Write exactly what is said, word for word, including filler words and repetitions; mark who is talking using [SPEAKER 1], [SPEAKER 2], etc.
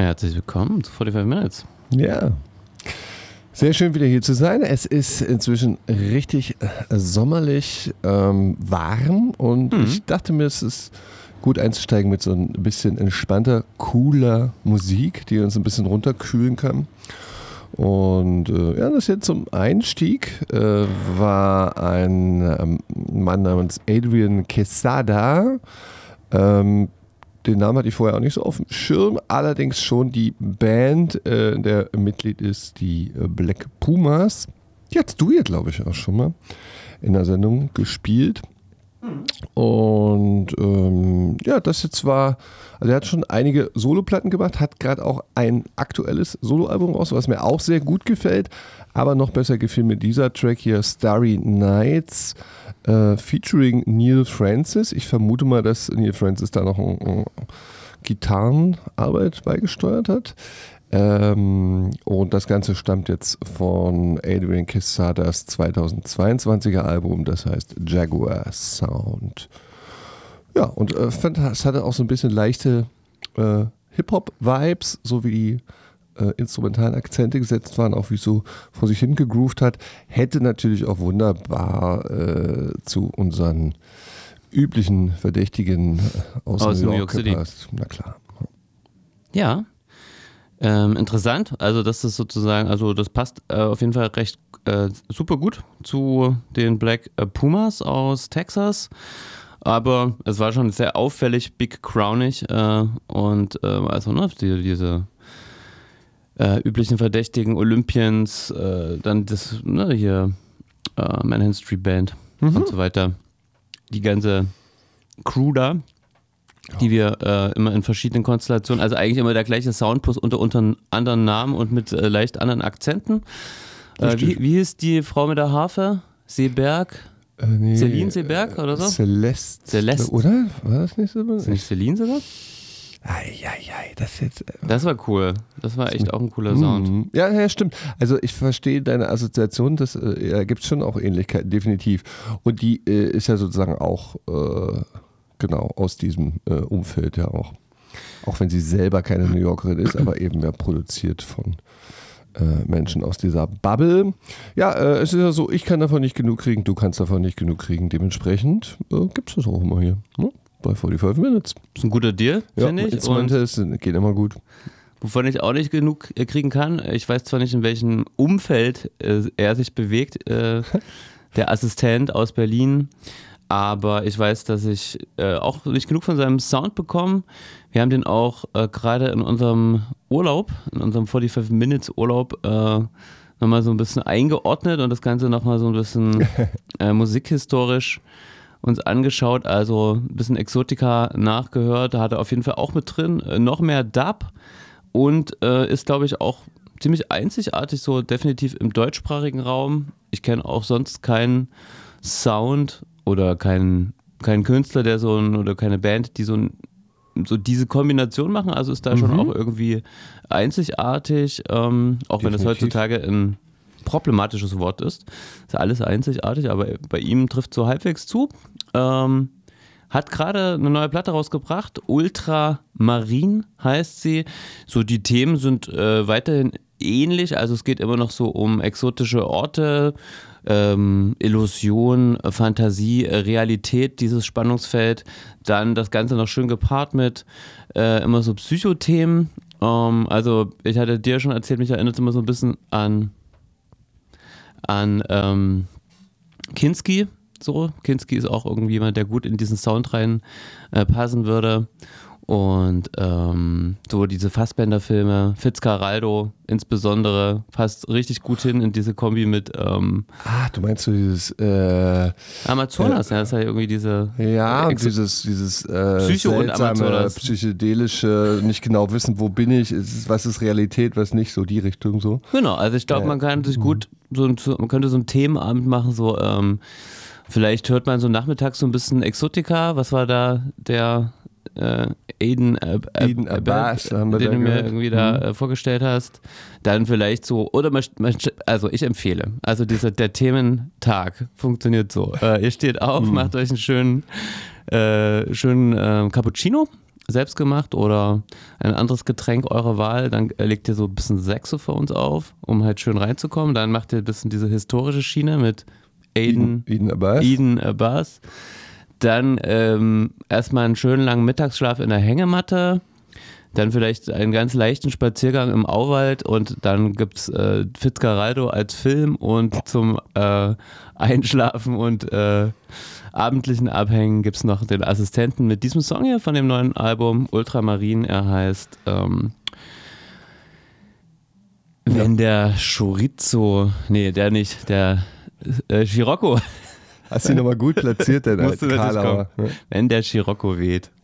[SPEAKER 1] Herzlich willkommen zu forty-five Minutes.
[SPEAKER 2] Ja, sehr schön wieder hier zu sein. Es ist inzwischen richtig sommerlich ähm, warm und mhm. ich dachte mir, es ist gut einzusteigen mit so ein bisschen entspannter, cooler Musik, die uns ein bisschen runterkühlen kann. Und äh, ja, das jetzt zum Einstieg äh, war ein ähm, Mann namens Adrian Quesada. Ähm, Den Namen hatte ich vorher auch nicht so auf dem Schirm, allerdings schon die Band, äh, in der Mitglied ist, die äh, Black Pumas. Die hast du hier, glaube ich, auch schon mal in der Sendung gespielt. Mhm. Und ähm, ja, das jetzt war, also er hat schon einige Soloplatten gemacht, hat gerade auch ein aktuelles Soloalbum raus, was mir auch sehr gut gefällt, aber noch besser gefiel mir dieser Track hier, Starry Nights, Uh, featuring Neil Francis. Ich vermute mal, dass Neil Francis da noch eine ein Gitarrenarbeit beigesteuert hat. Ähm, und das Ganze stammt jetzt von Adrian Quesadas zweitausendzweiundzwanziger Album, das heißt Jaguar Sound. Ja, und äh, fand, es hatte auch so ein bisschen leichte äh, Hip-Hop-Vibes, so wie die Äh, instrumentalen Akzente gesetzt waren, auch wie es so vor sich hin gegroovt hat, hätte natürlich auch wunderbar äh, zu unseren üblichen Verdächtigen aus, aus New York, York gepasst. Na klar.
[SPEAKER 1] Ja, ähm, interessant. Also das ist sozusagen, also das passt äh, auf jeden Fall recht äh, super gut zu den Black Pumas aus Texas. Aber es war schon sehr auffällig, big crownig äh, und äh, also ne, die, diese Äh, üblichen Verdächtigen, Olympians, äh, dann das, ne, hier, äh, Manhattan Street Band mhm. und so weiter. Die ganze Crew da, die wir äh, immer in verschiedenen Konstellationen, also eigentlich immer der gleiche Sound, plus unter, unter anderen Namen und mit äh, leicht anderen Akzenten. Äh, wie, wie hieß die Frau mit der Harfe? Seeberg?
[SPEAKER 2] Äh, nee,
[SPEAKER 1] Celine Seeberg oder so?
[SPEAKER 2] Celeste.
[SPEAKER 1] Celeste.
[SPEAKER 2] Oder? War das nicht so?
[SPEAKER 1] Ist nicht Celine sogar?
[SPEAKER 2] Eieiei, das jetzt. Äh,
[SPEAKER 1] das war cool. Das war echt auch ein cooler Sound.
[SPEAKER 2] Ja, ja, stimmt. Also ich verstehe deine Assoziation, das äh, ja, gibt es schon auch Ähnlichkeiten, definitiv. Und die äh, ist ja sozusagen auch äh, genau aus diesem äh, Umfeld ja auch. Auch wenn sie selber keine New Yorkerin ist, aber eben ja produziert von äh, Menschen aus dieser Bubble. Ja, äh, es ist ja so, ich kann davon nicht genug kriegen, du kannst davon nicht genug kriegen. Dementsprechend äh, gibt es das auch immer hier. Ne? Bei forty-five Minutes.
[SPEAKER 1] Das ist ein guter Deal,
[SPEAKER 2] ja,
[SPEAKER 1] finde ich.
[SPEAKER 2] Instrumente ist, geht immer gut.
[SPEAKER 1] Wovon ich auch nicht genug kriegen kann, ich weiß zwar nicht, in welchem Umfeld äh, er sich bewegt, äh, der Assistent aus Berlin, aber ich weiß, dass ich äh, auch nicht genug von seinem Sound bekomme. Wir haben den auch äh, gerade in unserem Urlaub, in unserem forty-five Minutes Urlaub, äh, nochmal so ein bisschen eingeordnet und das Ganze nochmal so ein bisschen äh, musikhistorisch uns angeschaut, also ein bisschen Exotika nachgehört, da hat er auf jeden Fall auch mit drin, noch mehr Dub und äh, ist, glaube ich, auch ziemlich einzigartig, so definitiv im deutschsprachigen Raum. Ich kenne auch sonst keinen Sound oder keinen, keinen Künstler, der so ein, oder keine Band, die so, ein, so diese Kombination machen, also ist da mhm. schon auch irgendwie einzigartig, ähm, auch definitiv. Wenn es heutzutage ein problematisches Wort ist. Ist ja alles einzigartig, aber bei ihm trifft so halbwegs zu. Ähm, hat gerade eine neue Platte rausgebracht, Ultramarin heißt sie. So die Themen sind äh, weiterhin ähnlich, also es geht immer noch so um exotische Orte, ähm, Illusion, Fantasie, Realität, dieses Spannungsfeld. Dann das Ganze noch schön gepaart mit äh, immer so Psychothemen. Ähm, also ich hatte dir schon erzählt, mich erinnert es immer so ein bisschen an an ähm, Kinski, so. Kinski ist auch irgendwie jemand, der gut in diesen Sound rein äh, passen würde. Und ähm, so diese Fassbender-Filme, Fitzcarraldo insbesondere, passt richtig gut hin in diese Kombi mit ähm,
[SPEAKER 2] Ah, du meinst so dieses äh,
[SPEAKER 1] Amazonas, äh, ja, das ist ja irgendwie diese
[SPEAKER 2] Ja,
[SPEAKER 1] äh,
[SPEAKER 2] und dieses, dieses äh,
[SPEAKER 1] Psycho und Amazonas.
[SPEAKER 2] psychedelische, nicht genau wissen, wo bin ich, ist, was ist Realität, was nicht, so die Richtung so.
[SPEAKER 1] Genau, also ich glaube,
[SPEAKER 2] äh,
[SPEAKER 1] man kann sich gut, so ein, man könnte so einen Themenabend machen, so ähm, vielleicht hört man so nachmittags so ein bisschen Exotika, was war da der äh, Aiden, äh,
[SPEAKER 2] Aiden
[SPEAKER 1] äh,
[SPEAKER 2] Abbas,
[SPEAKER 1] äh,
[SPEAKER 2] haben wir
[SPEAKER 1] den
[SPEAKER 2] da
[SPEAKER 1] du mir
[SPEAKER 2] gehört.
[SPEAKER 1] irgendwie da
[SPEAKER 2] Mhm.
[SPEAKER 1] äh, vorgestellt hast, dann vielleicht so, oder man, man, also ich empfehle, also dieser, der Thementag funktioniert so, äh, ihr steht auf,
[SPEAKER 2] Mhm.
[SPEAKER 1] macht euch einen schönen, äh, schönen äh, Cappuccino selbst gemacht oder ein anderes Getränk eurer Wahl. Dann legt ihr so ein bisschen Sechse für uns auf, um halt schön reinzukommen. Dann macht ihr ein bisschen diese historische Schiene mit Aiden,
[SPEAKER 2] Eden Abbas.
[SPEAKER 1] Eden Abbas. Dann ähm, erstmal einen schönen langen Mittagsschlaf in der Hängematte. Dann vielleicht einen ganz leichten Spaziergang im Auwald und dann gibt es äh, Fitzcarraldo als Film und zum äh, Einschlafen und äh, abendlichen Abhängen gibt es noch den Assistenten mit diesem Song hier von dem neuen Album Ultramarin. Er heißt ähm, Wenn der Chorizo, nee, der nicht, der äh, Scirocco.
[SPEAKER 2] Hast du ihn nochmal gut platziert, denn
[SPEAKER 1] Musste wirklich
[SPEAKER 2] Karlauer.
[SPEAKER 1] kommen. Wenn der Scirocco weht.